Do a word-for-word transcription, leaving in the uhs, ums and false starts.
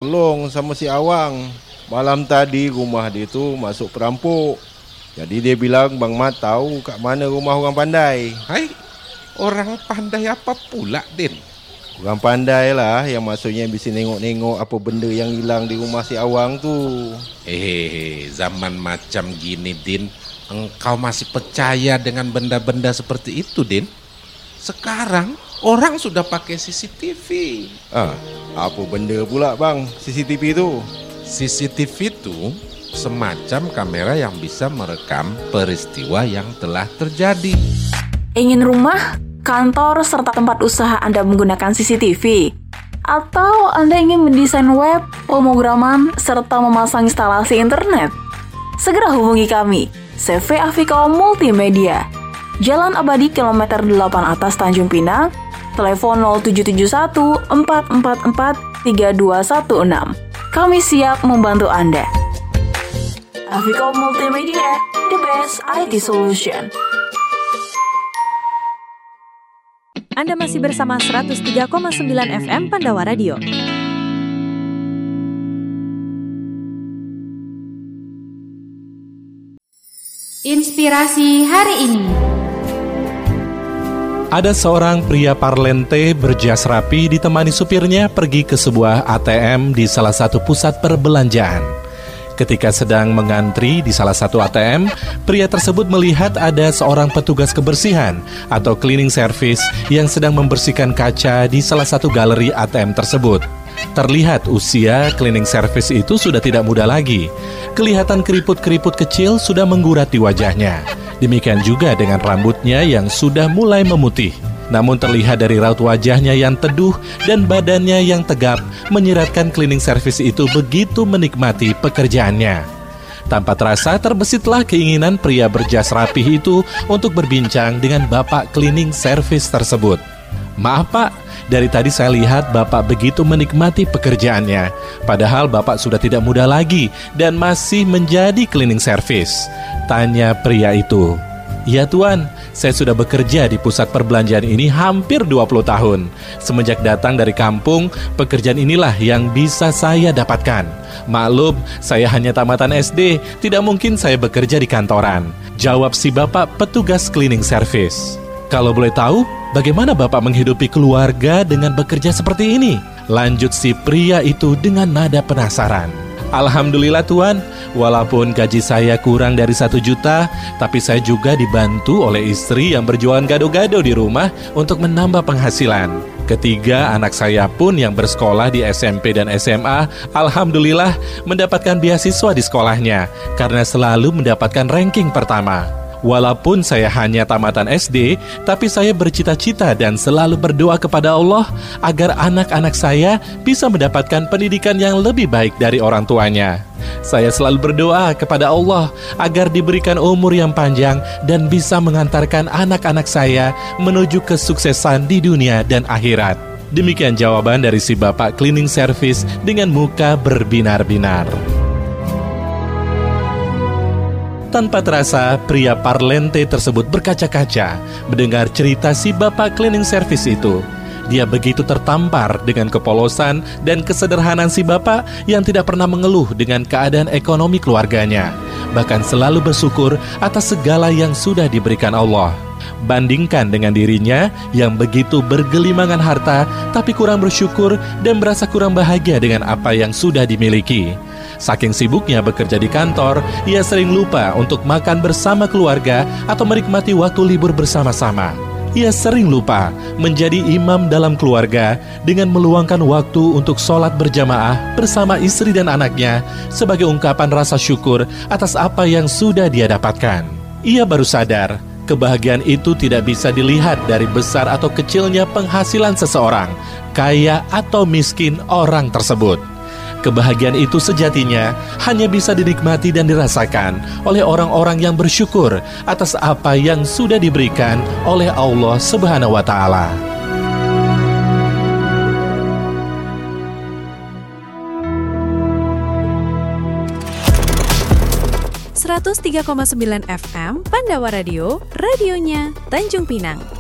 Kelong sama si Awang. Malam tadi rumah dia tu masuk perampok. Jadi dia bilang Bang Mat tahu kat mana rumah orang pandai. Hai, orang pandai apa pula, Din? Orang pandai lah yang maksudnya bisa nengok-nengok apa benda yang hilang di rumah si Awang tu. Eh, zaman macam gini, Din, engkau masih percaya dengan benda-benda seperti itu, Din? Sekarang orang sudah pakai C C T V. Ah, apa benda pula bang C C T V tu? C C T V itu semacam kamera yang bisa merekam peristiwa yang telah terjadi. Ingin rumah, kantor, serta tempat usaha Anda menggunakan C C T V? Atau Anda ingin mendesain web, pemrograman, serta memasang instalasi internet? Segera hubungi kami, C V Afikom Multimedia. Jalan Abadi kilometer delapan atas Tanjung Pinang, telepon nol tujuh tujuh satu empat empat empat tiga dua satu enam. Kami siap membantu Anda. Afikom Multimedia, the best I T solution. Anda masih bersama seratus tiga koma sembilan F M Pandawa Radio. Inspirasi hari ini. Ada seorang pria parlente berjas rapi ditemani supirnya pergi ke sebuah A T M di salah satu pusat perbelanjaan. Ketika sedang mengantri di salah satu A T M, pria tersebut melihat ada seorang petugas kebersihan atau cleaning service yang sedang membersihkan kaca di salah satu galeri A T M tersebut. Terlihat usia cleaning service itu sudah tidak muda lagi. Kelihatan keriput-keriput kecil sudah menggurat di wajahnya. Demikian juga dengan rambutnya yang sudah mulai memutih. Namun terlihat dari raut wajahnya yang teduh dan badannya yang tegap menyiratkan cleaning service itu begitu menikmati pekerjaannya. Tanpa terasa terbesitlah keinginan pria berjas rapih itu untuk berbincang dengan bapak cleaning service tersebut. Maaf pak, dari tadi saya lihat bapak begitu menikmati pekerjaannya. Padahal bapak sudah tidak muda lagi dan masih menjadi cleaning service. Tanya pria itu. Ya tuan, saya sudah bekerja di pusat perbelanjaan ini hampir dua puluh tahun. Semenjak datang dari kampung, pekerjaan inilah yang bisa saya dapatkan. Maklum, saya hanya tamatan S D, tidak mungkin saya bekerja di kantoran. Jawab si bapak petugas cleaning service. Kalau boleh tahu, bagaimana bapak menghidupi keluarga dengan bekerja seperti ini? Lanjut si pria itu dengan nada penasaran. Alhamdulillah tuan, walaupun gaji saya kurang dari satu juta, tapi saya juga dibantu oleh istri yang berjualan gado-gado di rumah untuk menambah penghasilan. Ketiga anak saya pun yang bersekolah di S M P dan S M A, alhamdulillah mendapatkan beasiswa di sekolahnya karena selalu mendapatkan ranking pertama. Walaupun saya hanya tamatan S D, tapi saya bercita-cita dan selalu berdoa kepada Allah agar anak-anak saya bisa mendapatkan pendidikan yang lebih baik dari orang tuanya. Saya selalu berdoa kepada Allah agar diberikan umur yang panjang dan bisa mengantarkan anak-anak saya menuju kesuksesan di dunia dan akhirat. Demikian jawaban dari si bapak cleaning service dengan muka berbinar-binar. Tanpa terasa, pria parlente tersebut berkaca-kaca mendengar cerita si bapak cleaning service itu. Dia begitu tertampar dengan kepolosan dan kesederhanaan si bapak yang tidak pernah mengeluh dengan keadaan ekonomi keluarganya. Bahkan selalu bersyukur atas segala yang sudah diberikan Allah. Bandingkan dengan dirinya yang begitu bergelimangan harta tapi kurang bersyukur dan merasa kurang bahagia dengan apa yang sudah dimiliki. Saking sibuknya bekerja di kantor, ia sering lupa untuk makan bersama keluarga atau menikmati waktu libur bersama-sama. Ia sering lupa menjadi imam dalam keluarga dengan meluangkan waktu untuk sholat berjamaah bersama istri dan anaknya sebagai ungkapan rasa syukur atas apa yang sudah dia dapatkan. Ia baru sadar, kebahagiaan itu tidak bisa dilihat dari besar atau kecilnya penghasilan seseorang, kaya atau miskin orang tersebut. Kebahagiaan itu sejatinya hanya bisa dinikmati dan dirasakan oleh orang-orang yang bersyukur atas apa yang sudah diberikan oleh Allah Subhanahu wa Ta'ala. seratus tiga koma sembilan F M Pandawa Radio, radionya Tanjung Pinang.